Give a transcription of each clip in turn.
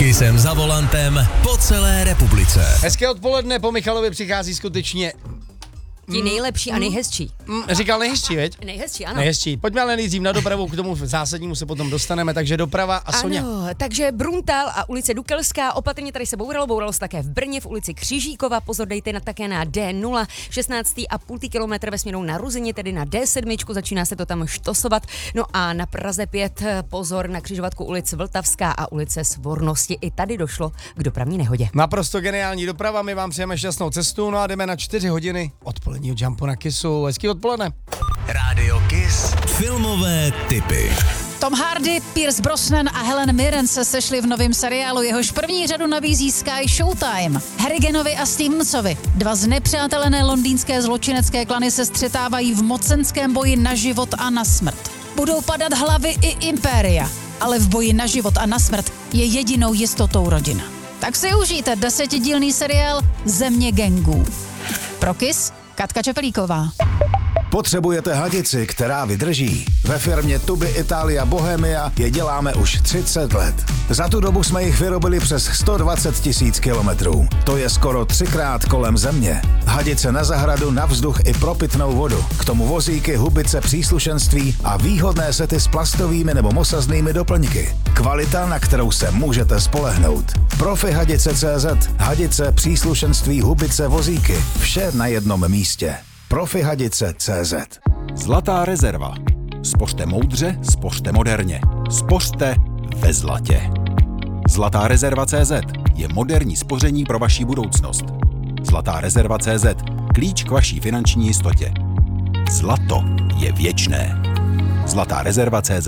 Kissem za volantem po celé republice. Hezké odpoledne, po Michalovi přichází skutečně... Ti nejlepší a nejhezčí. Říkal nejhezčí, veď? Nejhezčí, ano. Nejhezčí. Pojďme ale nejdřív na dopravu, k tomu zásadnímu se potom dostaneme, takže doprava a Soňa. Ano, takže Bruntál a ulice Dukelská, opatrně tady se bouralo se také v Brně, v ulici Křižíkova, pozor dejte také na D0, 16,5 kilometr ve směru na Ruzině, tedy na D7, začíná se to tam štosovat, no a na Praze 5 pozor na křižovatku ulic Vltavská a ulice Svornosti, i tady došlo k dopravní nehodě. Naprosto geniální doprava, my vám přejeme šťastnou cestu, no a jdeme na 4 hodiny odpoledního jumpu na Kissu. Hezký odpoledne. Rádio Kiss. Filmové tipy. Tom Hardy, Pierce Brosnan a Helen Mirren se sešli v novém seriálu, jehož první řadu nabízí Sky Showtime. Harriganovi a Stevensovi, dva znepřátelené londýnské zločinecké klany, se střetávají v mocenském boji na život a na smrt. Budou padat hlavy i impéria, ale v boji na život a na smrt je jedinou jistotou rodina. Tak si užijte 10dílný seriál Země gangů. Pro Kiss, Katka Čepelíková. Potřebujete hadici, která vydrží? Ve firmě Tuby Italia Bohemia je děláme už 30 let. Za tu dobu jsme jich vyrobili přes 120 000 kilometrů. To je skoro 3krát kolem země. Hadice na zahradu, na vzduch i pro pitnou vodu. K tomu vozíky, hubice, příslušenství a výhodné sety s plastovými nebo mosaznými doplňky. Kvalita, na kterou se můžete spolehnout. Profi Hadice.cz. Hadice, příslušenství, hubice, vozíky. Vše na jednom místě. Profihadice.cz. Zlatá rezerva. Spořte moudře, spořte moderně. Spořte ve zlatě. Zlatá rezerva.cz je moderní spoření pro vaši budoucnost. Zlatá rezerva.cz. Klíč k vaší finanční jistotě. Zlato je věčné. Zlatá rezerva.cz.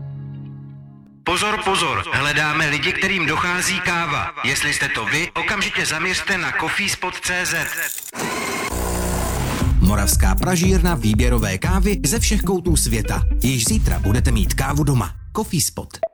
Pozor, pozor, hledáme lidi, kterým dochází káva. Jestli jste to vy, okamžitě zaměřte na coffeespot.cz. Moravská pražírna výběrové kávy ze všech koutů světa. Již zítra budete mít kávu doma. Coffee Spot.